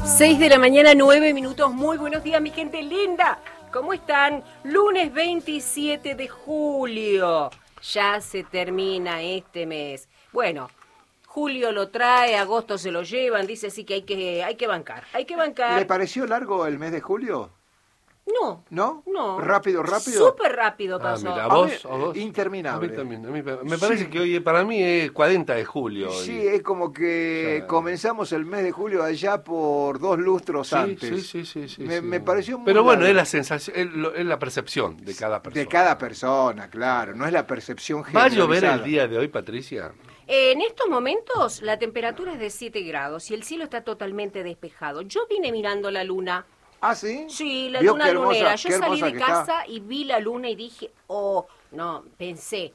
6 de la mañana, 9 minutos. Muy buenos días, mi gente linda. ¿Cómo están? Lunes 27 de julio. Ya se termina este mes. Bueno, julio lo trae, agosto se lo llevan. Dice así que hay que bancar. Hay que bancar. ¿Le pareció largo el mes de julio? No. ¿No? No. ¿Rápido? Súper rápido pasó. Mira, ¿a vos? Interminable. A mí también. Me parece que hoy, para mí, es 40 de julio. Sí, y... es como que comenzamos el mes de julio allá por 2 lustros antes. Sí. Me pareció muy Pero bueno, largo. es la sensación, es la percepción de cada persona. De cada persona, claro. No es la percepción ¿Va a generalizada. llover el día de hoy, Patricia? En estos momentos la temperatura es de 7 grados y el cielo está totalmente despejado. Yo vine mirando la luna. ¿Ah, sí? Sí, la ¿Vio luna qué hermosa- lunera. Yo qué salí hermosa de que casa está? y vi la luna y dije, no, pensé,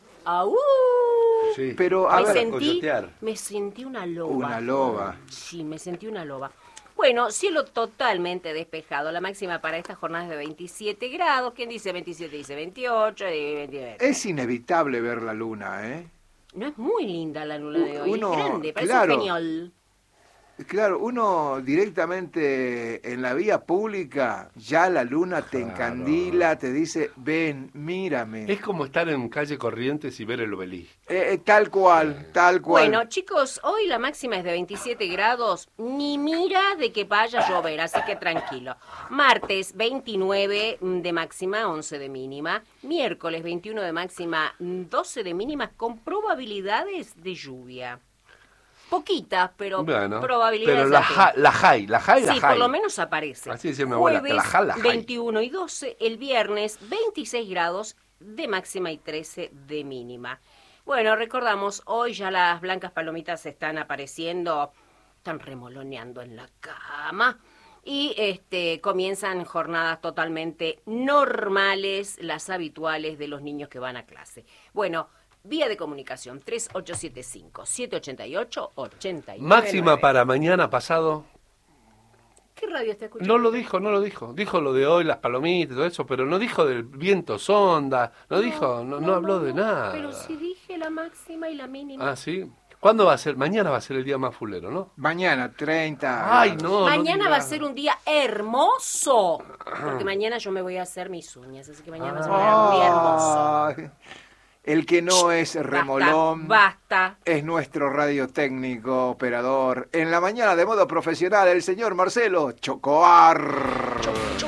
Sí. Pero, a ver, me sentí una loba. Una loba. Sí, me sentí una loba. Bueno, cielo totalmente despejado. La máxima para esta jornada es de 27 grados. ¿Quién dice 27? Dice 28 y 29. es inevitable ver la luna, ¿eh? No es muy linda la luna de hoy. Uno, es grande, parece claro. un peñol. Claro, uno directamente en la vía pública, ya la luna te encandila, te dice, ven, mírame. Es como estar en calle Corrientes y ver el obelisco. Tal cual. Bueno, chicos, hoy la máxima es de 27 grados, ni mira de que vaya a llover, así que tranquilo. Martes 29 de máxima, 11 de mínima. Miércoles 21 de máxima, 12 de mínima, con probabilidades de lluvia. Poquitas, pero Bueno, probabilidades. pero la high. Sí, por lo menos aparece. Así decía mi abuela, que Jueves, la high. 21 y 12, el viernes 26 grados de máxima y 13 de mínima. Bueno, recordamos, hoy ya las blancas palomitas están apareciendo, están remoloneando en la cama. Y comienzan jornadas totalmente normales, las habituales de los niños que van a clase. Bueno, vía de comunicación 3875-788-89. Máxima para mañana pasado. ¿Qué radio está escuchando? No lo dijo. Dijo lo de hoy, las palomitas y todo eso, pero no dijo del viento sonda, no habló de nada. Pero sí dije la máxima y la mínima. Ah, ¿sí? ¿Cuándo va a ser? Mañana va a ser el día más fulero, ¿no? Mañana, 30. Ay, no. Mañana no va a digas. ser un día hermoso. Porque mañana yo me voy a hacer mis uñas, así que mañana va a ser un día hermoso. Ay, el que no es remolón Basta. es nuestro radiotécnico operador. En la mañana de modo profesional, el señor Marcelo Chocoar.